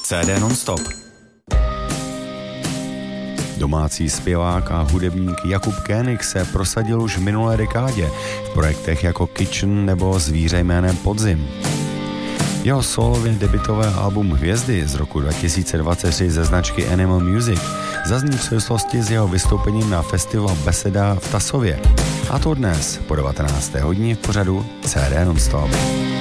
CD non-stop. Domácí zpěvák a hudebník Jakub Koenig se prosadil už v minulé dekádě v projektech jako Kitchen nebo Zvíře jménem Podzim. Jeho solově debutové album Hvězdy z roku 2023 ze značky Animal Music zazní v souvislosti s jeho vystoupením na festival Beseda v Tasově. A to dnes po 19. hodině v pořadu CD non-stop.